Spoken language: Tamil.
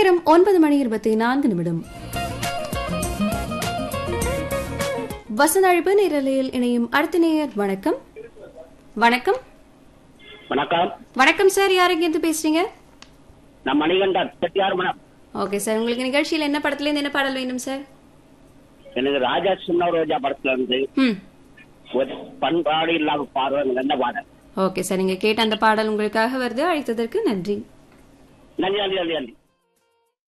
நேரம் 9:24. வசந்த அழைப்பு நேரலையில் இணையும் அடுத்த நேயர். வணக்கம். வணக்கம். வணக்கம். வணக்கம் சார், யாருக்கு இருந்து பேசுறீங்க? நான் மணிகண்டன் செட்டியார் மனம். ஓகே சார், உங்களுக்கு நிகழ்ச்சியில் என்ன படத்துல இருந்து என்ன பாடல் வேண்டும் சார்? எனக்கு ராஜா சின்ன ரோஜா படத்துல இருந்து ஒரு பண்பாடு இல்லாம பாடுறது நல்ல பாடல். ஓகே சார், நீங்க கேட்ட அந்த பாடல் உங்களுக்காக வருது. அழைத்ததற்கு நன்றி. நன்றி நன்றி நன்றி நன்றி.